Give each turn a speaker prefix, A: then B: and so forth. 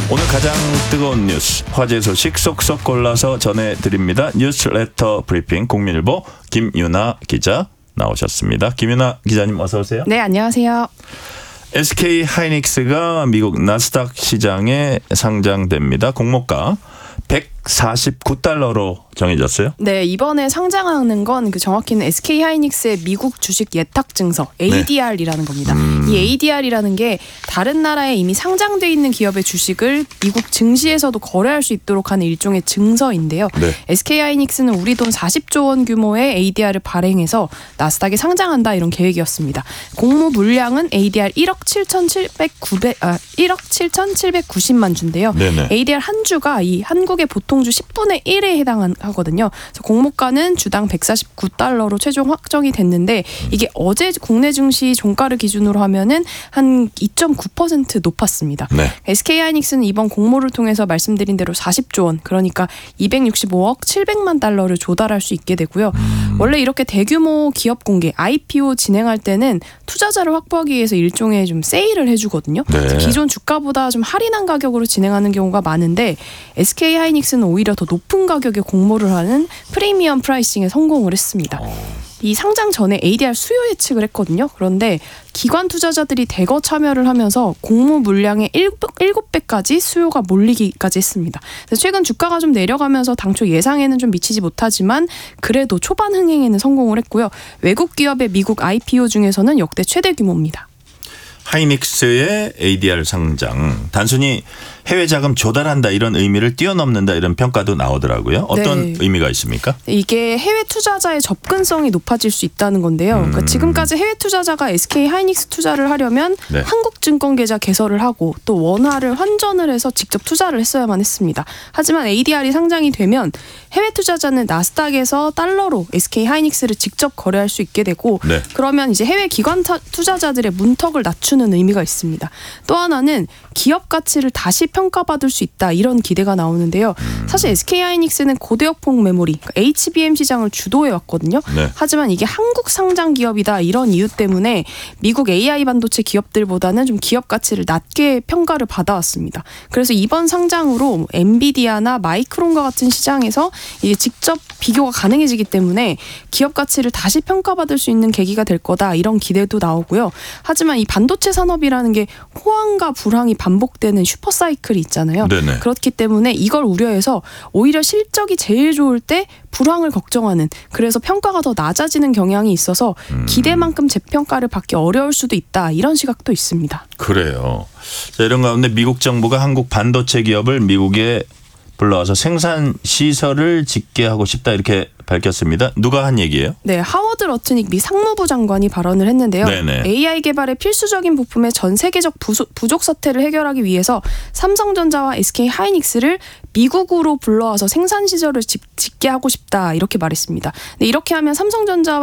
A: 오늘 가장 뜨거운 뉴스, 화제 소식 쏙쏙 골라서 전해드립니다. 뉴스레터 브리핑 국민일보 김유나 기자 나오셨습니다. 김유나 기자님 어서 오세요.
B: 네, 안녕하세요.
A: SK 하이닉스가 미국 나스닥 시장에 상장됩니다. 공모가 149달러로 정해졌어요?
B: 네, 이번에 상장하는 건 정확히는 SK 하이닉스의 미국 주식 예탁 증서 ADR이라는 겁니다. 이 ADR이라는 게 다른 나라에 이미 상장돼 있는 기업의 주식을 미국 증시에서도 거래할 수 있도록 하는 일종의 증서인데요. 네. SK 하이닉스는 우리 돈 40조 원 규모의 ADR을 발행해서 나스닥에 상장한다 이런 계획이었습니다. 공모 물량은 ADR 1억 7,790만 주인데요. 네네. ADR 한 주가 이 한국의 보통주 10분의 1에 해당하거든요. 그래서 공모가는 주당 149달러로 최종 확정이 됐는데 이게 어제 국내 증시 종가를 기준으로 하면은 한 2.9% 높았습니다. 네. SK 하이닉스는 이번 공모를 통해서 말씀드린 대로 40조 원, 그러니까 265억 700만 달러를 조달할 수 있게 되고요. 원래 이렇게 대규모 기업 공개, IPO 진행할 때는 투자자를 확보하기 위해서 일종의 좀 세일을 해주거든요. 네. 기존 주가보다 좀 할인한 가격으로 진행하는 경우가 많은데 SK 하이닉스는 오히려 더 높은 가격에 공모를 하는 프리미엄 프라이싱에 성공을 했습니다. 이 상장 전에 ADR 수요 예측을 했거든요. 그런데 기관 투자자들이 대거 참여를 하면서 공모 물량의 7배까지 수요가 몰리기까지 했습니다. 최근 주가가 좀 내려가면서 당초 예상에는 좀 미치지 못하지만 그래도 초반 흥행에는 성공을 했고요. 외국 기업의 미국 IPO 중에서는 역대 최대 규모입니다.
A: 하이닉스의 ADR 상장, 단순히 해외 자금 조달한다 이런 의미를 뛰어넘는다 이런 평가도 나오더라고요. 어떤
B: 네.
A: 의미가 있습니까?
B: 이게 해외 투자자의 접근성이 높아질 수 있다는 건데요. 그러니까 지금까지 해외 투자자가 SK 하이닉스 투자를 하려면 네. 한국증권 계좌 개설을 하고 또 원화를 환전을 해서 직접 투자를 했어야만 했습니다. 하지만 ADR이 상장이 되면 해외 투자자는 나스닥에서 달러로 SK 하이닉스를 직접 거래할 수 있게 되고 네. 그러면 이제 해외 기관 투자자들의 문턱을 낮추는 의미가 있습니다. 또 하나는 기업 가치를 다시 평가받을 수 있다 이런 기대가 나오는데요. 사실 SK 하이닉스는 고대역폭 메모리 그러니까 HBM 시장을 주도해 왔거든요. 네. 하지만 이게 한국 상장 기업이다 이런 이유 때문에 미국 AI 반도체 기업들보다는 좀 기업 가치를 낮게 평가를 받아왔습니다. 그래서 이번 상장으로 엔비디아나 마이크론과 같은 시장에서 이제 직접 비교가 가능해지기 때문에 기업 가치를 다시 평가받을 수 있는 계기가 될 거다 이런 기대도 나오고요. 하지만 이 반도체 산업이라는 게 호황과 불황이 반복되는 슈퍼사이클이 있잖아요. 네네. 그렇기 때문에 이걸 우려해서 오히려 실적이 제일 좋을 때 불황을 걱정하는 그래서 평가가 더 낮아지는 경향이 있어서 기대만큼 재평가를 받기 어려울 수도 있다 이런 시각도 있습니다.
A: 그래요. 자, 이런 가운데 미국 정부가 한국 반도체 기업을 미국에 불러와서 생산 시설을 짓게 하고 싶다 이렇게 밝혔습니다. 누가 한 얘기예요?
B: 네, 하워드 러트닉 미 상무부 장관이 발언을 했는데요. 네네. AI 개발의 필수적인 부품의 전 세계적 부족 사태를 해결하기 위해서 삼성전자와 SK 하이닉스를 미국으로 불러와서 생산 시설을 짓게 하고 싶다 이렇게 말했습니다. 네, 이렇게 하면 삼성전자와